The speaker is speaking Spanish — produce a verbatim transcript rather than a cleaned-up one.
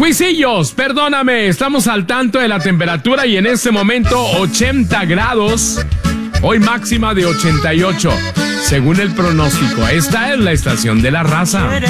Cuisillos, perdóname, estamos al tanto de la temperatura y en este momento ochenta grados, hoy máxima de ochenta y ocho, según el pronóstico. Esta es la estación de la raza.